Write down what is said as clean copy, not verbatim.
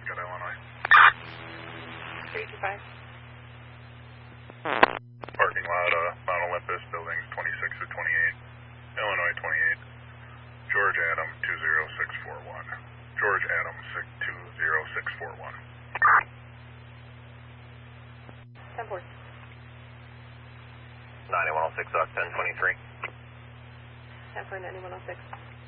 Good, Illinois. 325. Parking lot, Mount Olympus, buildings 26 to 28. Illinois 28. George Adam 20641. George Adam 20641. 10-4. 9106, 1023. 10-4, 9106.